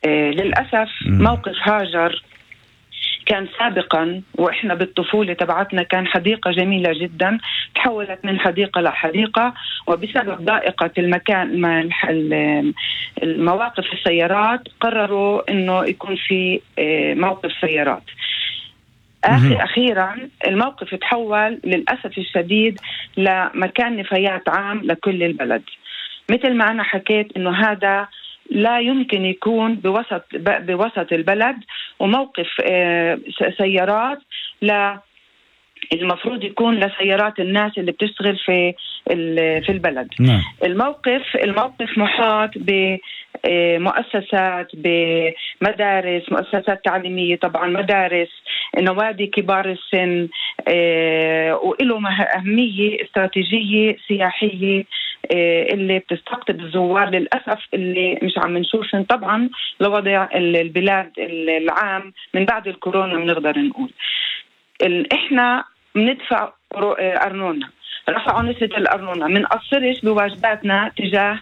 للأسف موقف هاجر كان سابقا، وإحنا بالطفولة تبعتنا كان حديقة جميلة جدا، تحولت من حديقة لحديقة، وبسبب ضائقة المكان المواقف السيارات قرروا إنه يكون في موقف سيارات. أخيرا الموقف تحول للأسف الشديد لمكان نفايات عام لكل البلد. مثل ما أنا حكيت إنه هذا لا يمكن يكون بوسط البلد، وموقف سيارات المفروض يكون لسيارات الناس اللي بتشتغل في البلد. الموقف محاط بمؤسسات، بمدارس، مؤسسات تعليمية، طبعا مدارس، نوادي كبار السن، وإله أهمية استراتيجية سياحية اللي بتستقطب الزوار. للأسف اللي مش عم نشوفهم طبعا لوضع البلاد العام من بعد الكورونا. بنقدر نقول إحنا بندفع أرنونة، رفعوا نسبة الأرنونة، من قصرش بواجباتنا تجاه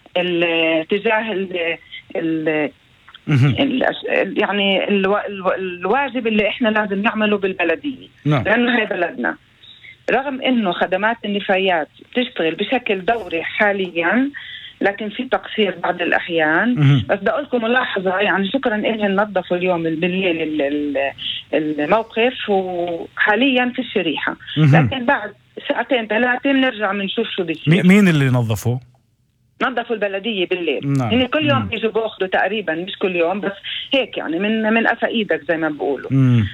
يعني الواجب اللي إحنا لازم نعمله بالبلدية، لأنه هي بلدنا. رغم إنه خدمات النفايات تشتغل بشكل دوري حاليا، لكن في تقصير بعض الأحيان. بس بدي أقول لكم ملاحظة، يعني شكرا إنهم نظفوا اليوم بالليل الموقف وحاليا في الشريحة، لكن بعد ساعتين 3 بنرجع بنشوف شو بيصير. مين اللي نظفوا؟ نظفوا البلدية بالليل. يعني كل يوم بيجوا بأخذوا تقريبا، مش كل يوم بس هيك، يعني من قفا إيدك زي ما بقولوا.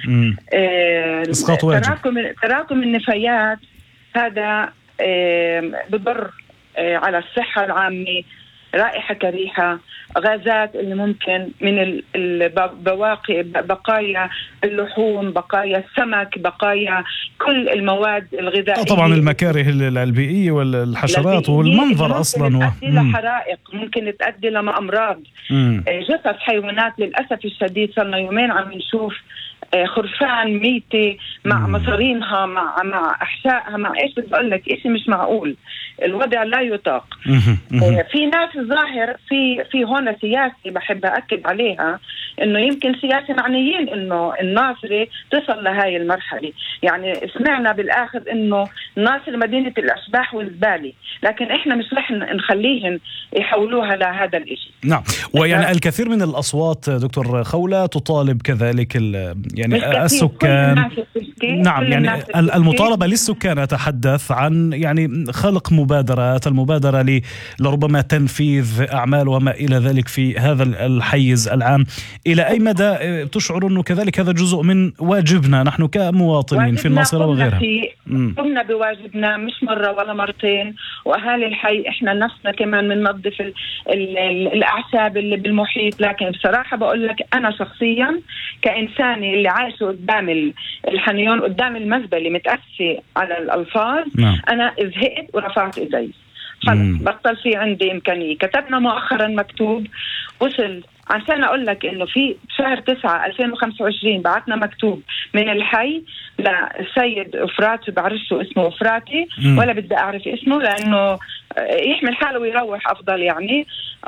تراكم النفايات هذا بضر على الصحة العامة، رائحة كريهة، غازات اللي ممكن من بقايا اللحوم، بقايا السمك، بقايا كل المواد الغذائية، طبعا المكاره البيئية والحشرات والمنظر أصلا تؤدي لحرائق، ممكن تؤدي لأمراض. جثث حيوانات للأسف الشديد صرنا يومين عم نشوف خرفان ميتة مع مصارينها، مع أحشائها، مع إيش بتقول لك، إيش مش معقول، الوضع لا يطاق. في ناس الظاهر في هون سياسي بحب أكد عليها، إنه يمكن سياسي معنيين إنه الناصري تصل لهاي المرحلة. يعني سمعنا بالآخر إنه الناصري مدينة الأشباح والزبالة، لكن إحنا مش رح نخليهم يحولوها لهذا الإشي. نعم، ويعني الكثير من الأصوات دكتور خولة تطالب كذلك يعني السكان. نعم، يعني المطالبة للسكان أتحدث عن يعني خلق المبادرة لربما تنفيذ أعمال وما إلى ذلك في هذا الحيز العام. إلى أي مدى تشعر أنه كذلك هذا جزء من واجبنا نحن كمواطنين في الناصرة وغيرها؟ قمنا بواجبنا مش مرة ولا مرتين، وأهالي الحي إحنا نفسنا كمان بننظف الأعشاب اللي بالمحيط. لكن بصراحة بقول لك أنا شخصيا كإنساني اللي عايشه قدام الحنيون، قدام المزبلة متأسي على الألفاظ، أنا زهقت ورفعت إيدي، خلص بطل في عندي إمكانية. كتبنا مؤخرا مكتوب وصل، عشان أقول لك إنه في شهر 9/2025 بعتنا مكتوب من الحي للسيد أفراتي، بعرفش اسمه أفراتي ولا بدي أعرف اسمه لأنه يحمل حاله ويروح أفضل يعني.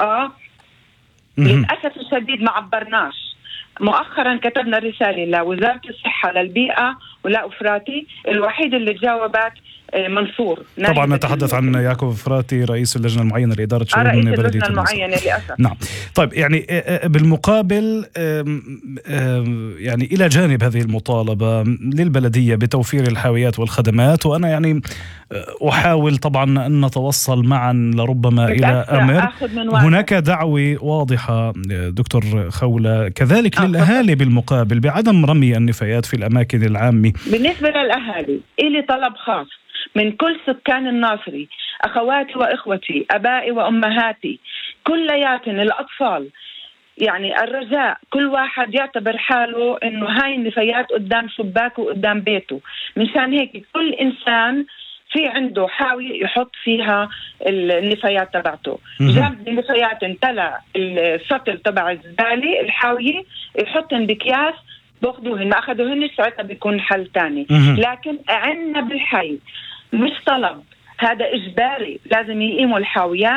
للأسف الشديد ما عبرناش. مؤخرا كتبنا رسالة لوزارة الصحة للبيئة ولا أفراتي، الوحيد اللي جاوبت منصور. طبعا نتحدث عن يعقوب فراتي رئيس اللجنة المعينة لإدارة شؤون بلدية المعينة للأسف. نعم. طيب يعني بالمقابل يعني إلى جانب هذه المطالبة للبلدية بتوفير الحاويات والخدمات، وأنا يعني أحاول طبعا أن نتوصل معا لربما إلى أمر، هناك دعوة واضحة دكتور خولة كذلك للأهالي بالمقابل بعدم رمي النفايات في الأماكن العامة. بالنسبة للأهالي إلي طلب خاص من كل سكان الناصري، أخواتي وإخوتي، أبائي وأمهاتي، كلياتنا الأطفال، يعني الرجاء كل واحد يعتبر حاله إنه هاي النفايات قدام شباكه وقدام بيته. منشان هيك كل إنسان في عنده حاوية يحط فيها النفايات تبعته، جنب النفايات انتلى السطل تبع الزبالة الحاوية يحطن بكياس، بأخذوهن ما أخذوهن ساعتها بيكون حل تاني. لكن عنا بالحي مش طلب، هذا إجباري، لازم يقيموا الحاويات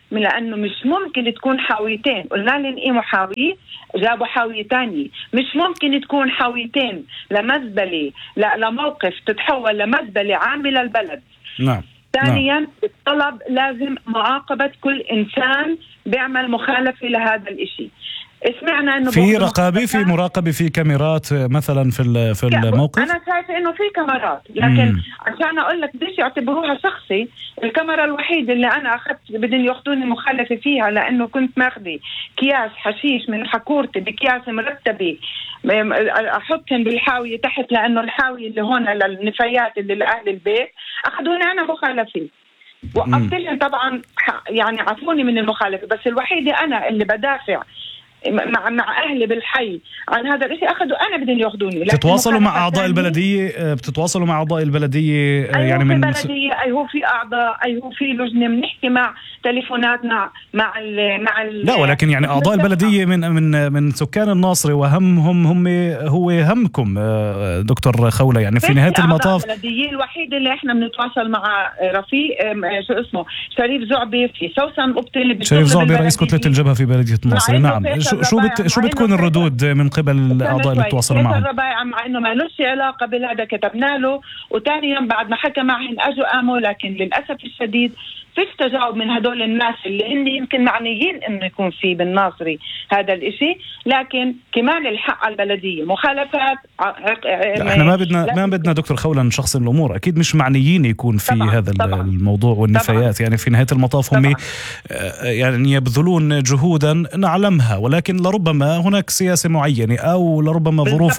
لأنه مش ممكن تكون حاويتين. قلنا لنقيموا حاوية، جابوا حاوية تانية. مش ممكن تكون حاويتين لمزبلة لموقف تتحول لمزبلة عاملة البلد. نعم. ثانيا الطلب لازم معاقبة كل إنسان بيعمل مخالفة لهذا الإشي. سمعنا انه في رقابة، في مراقبة، في كاميرات مثلا في الموقف. انا شايفه انه في كاميرات، لكن عشان اقول لك بديش يعتبروها شخصي. الكاميرا الوحيده اللي انا اخذت بدهم ياخذوني مخالفه فيها، لانه كنت ماخذه اكياس حشيش من حكورتي بأكياس مرتبه احطهم بالحاويه تحت، لانه الحاويه اللي هون للنفايات اللي لاهل البيت اخذوني انا مخالفه. وقفت لهم طبعا، يعني عفوني من المخالفه، بس الوحيده انا اللي بدافع مع أهلي بالحي عن هذا الشيء أخذوا أنا بدهم ياخذوني. بتتواصلوا مع أعضاء البلدية؟ بتتواصلوا مع أعضاء البلدية؟ يعني من بلدية، أي هو في أعضاء، أي هو في لجنة، بنحكي مع تليفوناتنا مع لا، ولكن يعني أعضاء البلدية من سكان الناصري، وهمهم هو همكم دكتور خولة. يعني في نهاية المطاف البلدية الوحيدة اللي احنا بنتواصل مع رفيق شو اسمه شريف زعبي، في سوسن قبطي، شريف زعبي رئيس كتلة الجبهة في بلدية الناصري. نعم. شو بتكون الردود من قبل الأعضاء اللي بتواصلوا معهم؟ الربايع مع إنه ما لهش علاقة بالهذا كتبنا له، وتاني يوم بعد ما حكى معهم أجوا قاموا، لكن للأسف الشديد فيش تجاوب من هدول الناس اللي هن يمكن معنيين إنه يكون في بالناصري هذا الإشي. لكن كمان الحق على البلدية مخالفات. احنا ما بدنا دكتور خولة نشخصن الأمور، أكيد مش معنيين يكون في طبعًا هذا طبعًا الموضوع والنفايات. يعني في نهاية المطاف هم يعني يبذلون جهودا نعلمها، ولكن لربما هناك سياسة معينة أو لربما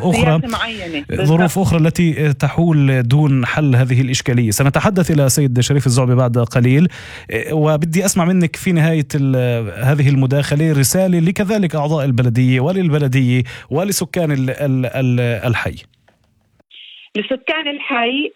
ظروف أخرى التي تحول دون حل هذه الإشكالية. سنتحدث إلى سيد شريف الزعبي بعد قليل، وبدي أسمع منك في نهاية هذه المداخلة رسالة لكذلك أعضاء البلدية وللبلدية ولسكان الحي. لسكان الحي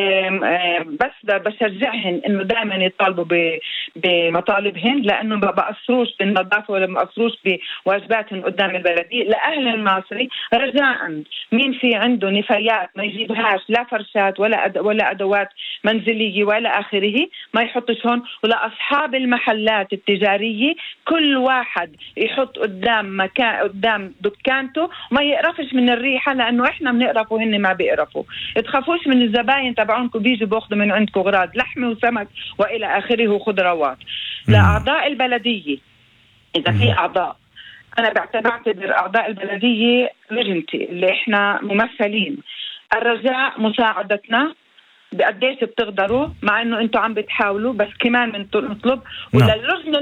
بس بشجعهن انه دائما يطالبوا بمطالبهن، لانه ما بقصروش بالنظافه ولا ما بقصروش بواجباتهن قدام البلديه. لاهل الناصري رجاء، مين في عنده نفايات ما يجيبهاش، لا فرشات ولا ادوات منزليه ولا اخره، ما يحطش هون. ولاصحاب المحلات التجاريه كل واحد يحط قدام دكانته، ما يقرفش من الريحه، لانه احنا بنقرف وهن ما بيقرفوا. تخافوش من الزباين تبعونكم بيجوا باخذوا من عندكم اغراض لحمه وسمك والى اخره وخضروات. لاعضاء البلديه، اذا في اعضاء، انا بعتبر اعضاء البلديه لجنتي اللي احنا ممثلين، الرجاء مساعدتنا بقديش بتقدروا، مع انه انتم عم بتحاولوا، بس كمان بنطلب وللجنه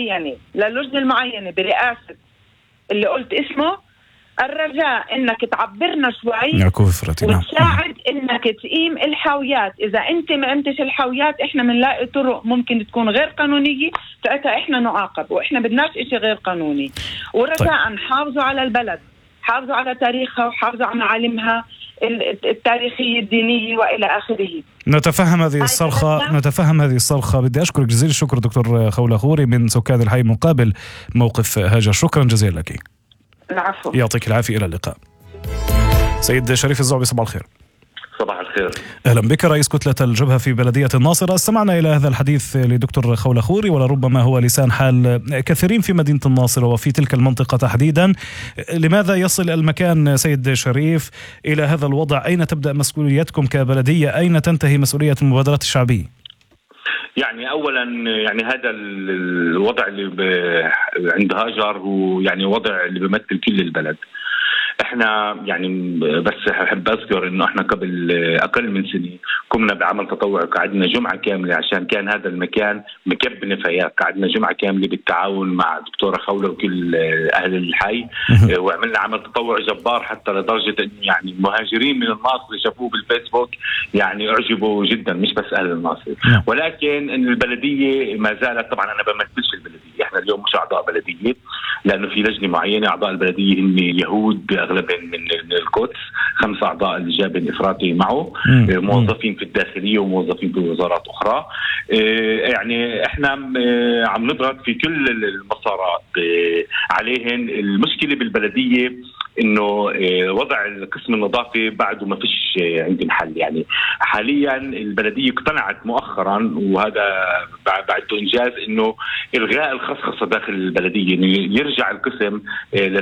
المعينه برئاسه اللي قلت اسمه، الرجاء انك تعبرنا شوي وتساعد انك تقيم الحاويات. اذا انت ما قمتش الحاويات احنا بنلاقي طرق ممكن تكون غير قانونية، ساعتها احنا نعاقب، واحنا بدناش اشي غير قانوني. ورجاء حافظوا على البلد، حافظوا على تاريخها، وحافظوا على معالمها التاريخية الدينية والى اخره. نتفهم هذه الصرخة. بدي اشكرك جزيل الشكر دكتور خولة خوري من سكان الحي مقابل موقف هاجر. شكرا جزيلا لك. العفو. يعطيك العافية، إلى اللقاء. سيد شريف الزعبي، صباح الخير. صباح الخير. أهلا بك رئيس كتلة الجبهة في بلدية الناصرة. استمعنا إلى هذا الحديث لدكتور خولة خوري، ولربما هو لسان حال كثيرين في مدينة الناصرة وفي تلك المنطقة تحديدا. لماذا يصل المكان سيد شريف إلى هذا الوضع؟ أين تبدأ مسؤوليتكم كبلدية؟ أين تنتهي مسؤولية المبادرات الشعبية؟ يعني أولا يعني هذا الوضع اللي عند هاجر هو يعني وضع اللي بيمثل كل البلد. احنا يعني بس احب اذكر انه احنا قبل اقل من سنه قمنا بعمل تطوعي، قعدنا جمعه كامله عشان كان هذا المكان مكب نفايات. قعدنا جمعه كامله بالتعاون مع دكتوره خولة وكل اهل الحي، وعملنا عمل تطوعي جبار، حتى لدرجه انه يعني المهاجرين من الناصر شافوه بالفيسبوك يعني اعجبوا جدا، مش بس اهل الناصر. ولكن ان البلديه ما زالت، طبعا انا بمثلش البلديه، احنا اليوم مش اعضاء بلديه لانه في لجنه معينه. اعضاء البلديه هم يهود اغلبهم من القدس، 5 اعضاء الجاب الافراطي معه، موظفين في الداخليه وموظفين في وزارات اخرى. يعني احنا عم نضغط في كل المسارات عليهن. المشكله بالبلديه انه وضع القسم النظافي بعده ما فيش عندي محل. يعني حاليا البلديه اقتنعت مؤخرا، وهذا بعد انجاز، انه الغاء الخصخصه داخل البلديه، انه يرجع القسم